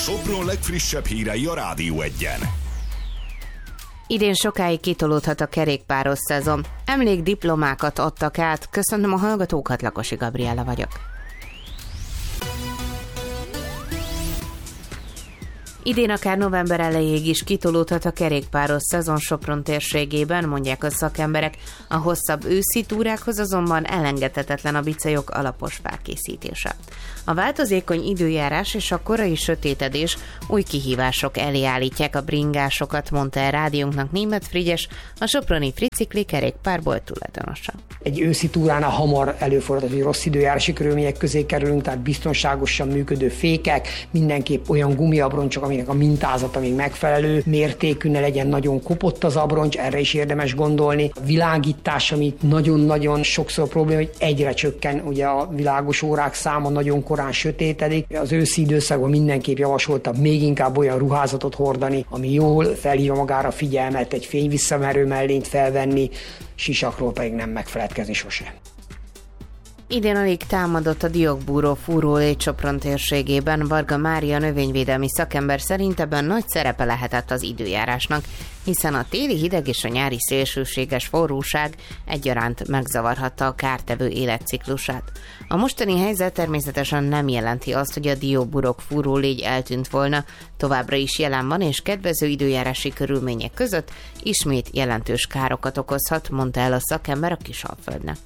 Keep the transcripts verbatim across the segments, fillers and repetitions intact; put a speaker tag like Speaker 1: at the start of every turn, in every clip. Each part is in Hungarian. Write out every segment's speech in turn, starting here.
Speaker 1: Sopron legfrissebb hírei a Rádió Egyen.
Speaker 2: Idén sokáig kitolódhat a kerékpáros szezon. Emlékdiplomákat adtak át. Köszönöm a hallgatókat, Lakosi Gabriella vagyok. Idén akár november elejéig is kitolódhat a kerékpáros szezon Sopron térségében, mondják a szakemberek. A hosszabb őszi túrákhoz azonban elengedhetetlen a bicajok alapos felkészítése. A változékony időjárás és a korai sötétedés új kihívások elé állítják a bringásokat, mondta el rádiónknak Németh Frigyes, a soproni Fricikli kerékpárbolt tulajdonosa.
Speaker 3: Egy őszi túránál hamar előfordul, hogy rossz időjárási körülmények közé kerülünk, tehát biztonságosan működő fékek, mindenképp olyan gumiabroncsok, aminek a mintázata még megfelelő mértékű, ne legyen nagyon kopott az abroncs, erre is érdemes gondolni. A világítás, amit nagyon-nagyon sokszor probléma, hogy egyre csökken, ugye a világos órák száma nagyon korán sötétedik. Az őszi időszakban mindenképp javasoltam még inkább olyan ruházatot hordani, ami jól felhívja magára figyelmet, egy fényvisszaverő mellényt felvenni, sisakról pedig nem megfeledkezni sose.
Speaker 2: Idén alig támadott a diókbúró fúrólét Sopron térségében. Varga Mária növényvédelmi szakember szerint ebben nagy szerepe lehetett az időjárásnak, hiszen a téli hideg és a nyári szélsőséges forróság egyaránt megzavarhatta a kártevő életciklusát. A mostani helyzet természetesen nem jelenti azt, hogy a diókbúrok fúrólégy eltűnt volna, továbbra is jelen van, és kedvező időjárási körülmények között ismét jelentős károkat okozhat, mondta el a szakember a Kisalföldnek.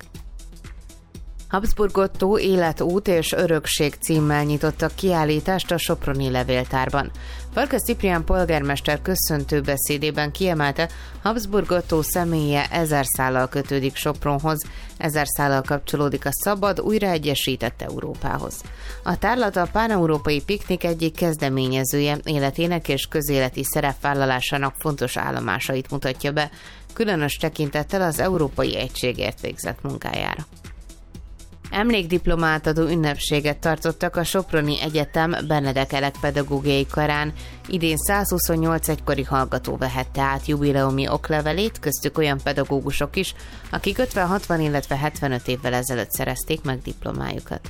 Speaker 2: Habsburg Ottó életút és örökség címmel nyitottak kiállítást a soproni levéltárban. Varga Ciprián polgármester köszöntő beszédében kiemelte, Habsburg Ottó személye ezer szállal kötődik Sopronhoz, ezer szállal kapcsolódik a szabad, újraegyesített Európához. A tárlat a páneurópai piknik egyik kezdeményezője, életének és közéleti szerepvállalásának fontos állomásait mutatja be, különös tekintettel az Európai Egységért végzett munkájára. Emlékdiplomát adó ünnepséget tartottak a Soproni Egyetem Benedek Elek pedagógiai karán. Idén százhuszonnyolc egykori hallgató vehette át jubileumi oklevelét, köztük olyan pedagógusok is, akik ötven, hatvan, illetve hetvenöt évvel ezelőtt szerezték meg diplomájukat.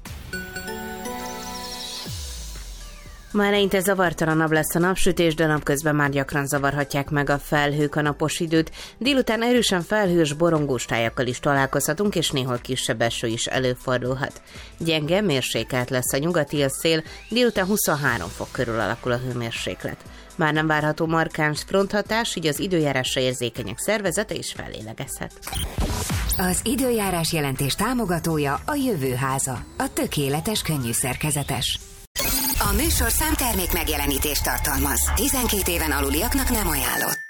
Speaker 2: Ma eleinte zavartalanabb lesz a napsütés, de napközben már gyakran zavarhatják meg a felhők a napos időt. Délután erősen felhős, borongós tájakkal is találkozhatunk, és néhol kisebb eső is előfordulhat. Gyenge, mérsékelt lesz a nyugati szél, délután huszonhárom fok körül alakul a hőmérséklet. Már nem várható markáns fronthatás, így az időjárásra érzékenyek szervezete is fellélegezhet.
Speaker 4: Az időjárás jelentés támogatója a Jövőháza, a tökéletes könnyű szerkezetes. A műsorszám termék megjelenítést tartalmaz. tizenkét éven aluliaknak nem ajánlott.